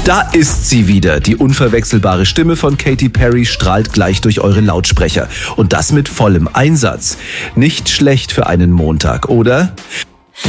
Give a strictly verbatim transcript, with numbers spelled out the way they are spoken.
Da ist sie wieder. Die unverwechselbare Stimme von Katy Perry strahlt gleich durch eure Lautsprecher. Und das mit vollem Einsatz. Nicht schlecht für einen Montag, oder?